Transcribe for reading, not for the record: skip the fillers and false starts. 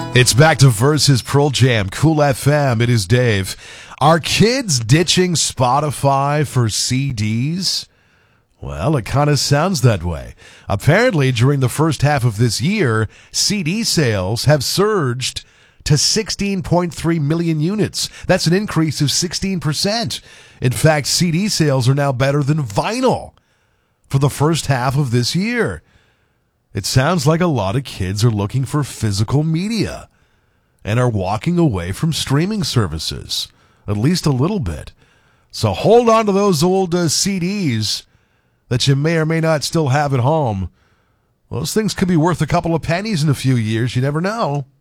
It's back to Versus Pearl Jam, Cool FM. It is Dave. Are kids ditching Spotify for CDs? Well, it kind of sounds that way. Apparently, during the first half of this year, CD sales have surged to 16.3 million units. That's an increase of 16%. In fact, CD sales are now better than vinyl for the first half of this year. It sounds like a lot of kids are looking for physical media and are walking away from streaming services, at least a little bit. So hold on to those old CDs that you may or may not still have at home. Those things could be worth a couple of pennies in a few years. You never know.